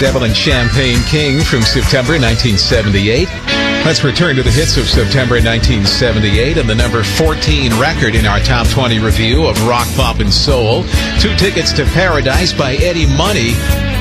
Devil and Champagne King from September 1978. Let's return to the hits of September 1978 and the number 14 record in our Top 20 review of Rock, Pop, and Soul. 2 Tickets to Paradise by Eddie Money.